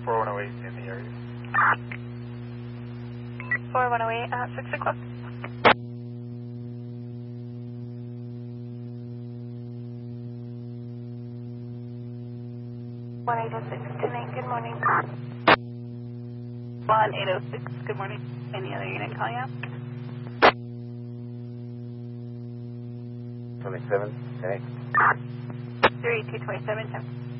4108 in the area. 4108 at 6 o'clock. One 806 tonight, good morning. 1806, good morning. Any other unit calling out? 27, okay. 3227, 10.